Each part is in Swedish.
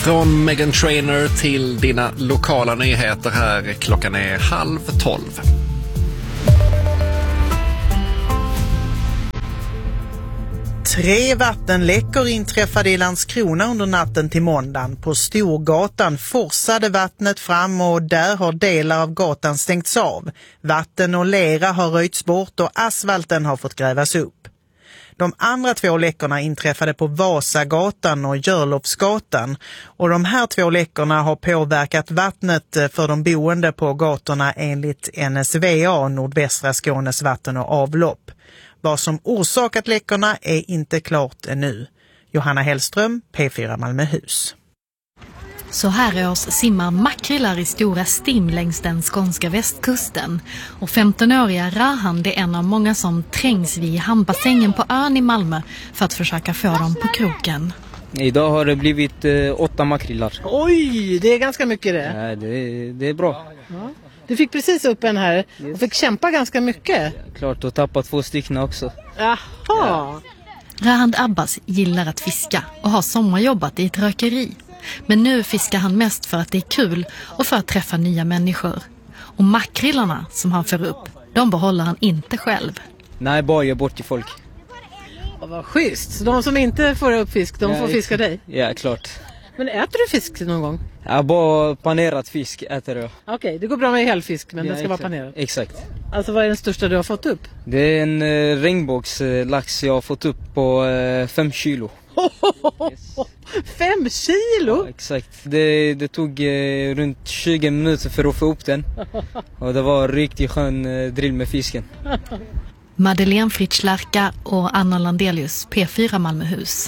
Från Meghan Trainor till dina lokala nyheter här. Klockan är 11:30. Tre vattenläckor inträffade i Landskrona under natten till måndagen. På Storgatan forsade vattnet fram och där har delar av gatan stängts av. Vatten och lera har röjts bort och asfalten har fått grävas upp. De andra två läckorna inträffade på Vasagatan och Görlofsgatan och de här två läckorna har påverkat vattnet för de boende på gatorna enligt NSVA, Nordvästra Skånes vatten- och avlopp. Vad som orsakat läckorna är inte klart ännu. Johanna Hellström, P4 Malmöhus. Så här års simmar makrillar i stora stim längs den skånska västkusten. Och 15-åriga Rahan är en av många som trängs vid hamnbassängen på ön i Malmö för att försöka få dem på kroken. Idag har det blivit 8 makrillar. Oj, det är ganska mycket det. Ja, det är bra. Ja. Du fick precis upp en här och fick kämpa ganska mycket. Klart, och tappat 2 stycken också. Jaha. Ja. Rahand Abbas gillar att fiska och har sommarjobbat i ett rökeri. Men nu fiskar han mest för att det är kul och för att träffa nya människor. Och makrillarna som han får upp, de behåller han inte själv. Nej, bara ger bort till folk. Och vad schysst. Så de som inte får upp fisk, de får fiska dig? Ja, klart. Men äter du fisk någon gång? Ja, bara panerat fisk äter jag. Okej, det går bra med helfisk, men ja, den ska vara panerad. Exakt. Alltså vad är den största du har fått upp? Det är en regnbågslax jag har fått upp på 5 kilo. Yes. 5 kilo? Ja, exakt. Det tog runt 20 minuter för att få upp den. Och det var riktigt skön drill med fisken. Madeleine Fritschlarka och Anna Landelius, P4 Malmöhus.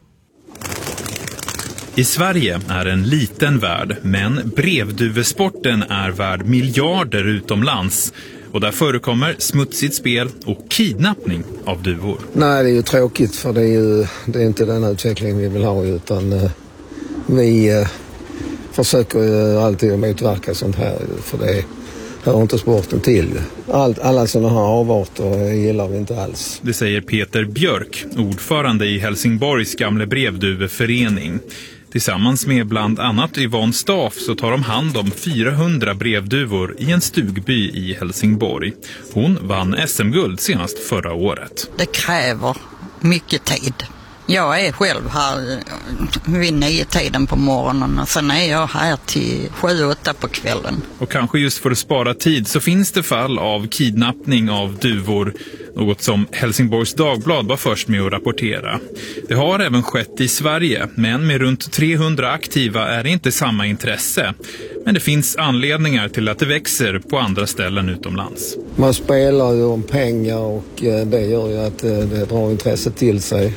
I Sverige är en liten värld, men brevduvesporten är värd miljarder utomlands. Och där förekommer smutsigt spel och kidnappning av duvor. Nej, det är ju tråkigt för det är inte den utvecklingen vi vill ha, utan vi försöker ju alltid motverka sånt här, för det hör inte sporten till. Alla sådana här avarter gillar vi inte alls. Det säger Peter Björk, ordförande i Helsingborgs gamla brevduveförening. Tillsammans med bland annat Yvonne Staff så tar de hand om 400 brevduvor i en stugby i Helsingborg. Hon vann SM-guld senast förra året. Det kräver mycket tid. Jag är själv här vid 9-tiden på morgonen och sen är jag här till 7-8 på kvällen. Och kanske just för att spara tid så finns det fall av kidnappning av duvor, något som Helsingborgs Dagblad var först med att rapportera. Det har även skett i Sverige, men med runt 300 aktiva är det inte samma intresse. Men det finns anledningar till att det växer på andra ställen utomlands. Man spelar ju om pengar och det gör ju att det drar intresse till sig.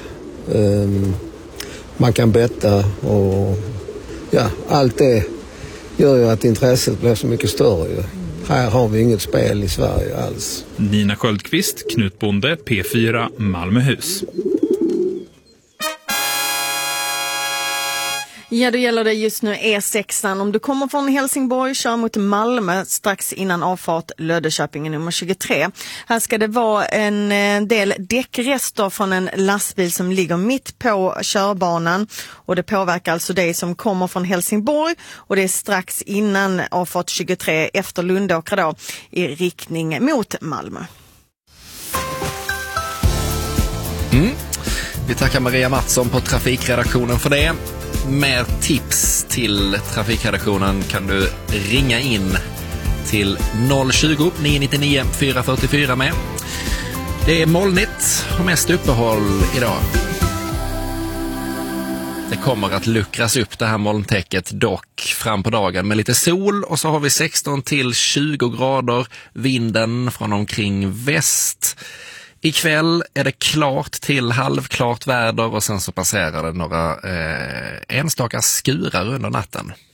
Man kan betta och ja, allt det gör ju att intresset blir så mycket större. Här har vi inget spel i Sverige alls. Nina Sköldqvist, Knutbonde, P4 Malmöhus. Ja, då gäller det just nu E6. Om du kommer från Helsingborg, kör mot Malmö strax innan avfart Löddeköping nummer 23. Här ska det vara en del däckrester från en lastbil som ligger mitt på körbanan. Och det påverkar alltså dig som kommer från Helsingborg. Och det är strax innan avfart 23 efter Lundåkra då, i riktning mot Malmö. Vi tackar Maria Mattsson på trafikredaktionen för det. Mer tips till trafikredaktionen kan du ringa in till 020 999 444 med. Det är molnigt och mest uppehåll idag. Det kommer att luckras upp det här molntäcket dock fram på dagen med lite sol, och så har vi 16 till 20 grader, vinden från omkring väst. Ikväll är det klart till halvklart väder och sen så passerar det några enstaka skurar under natten.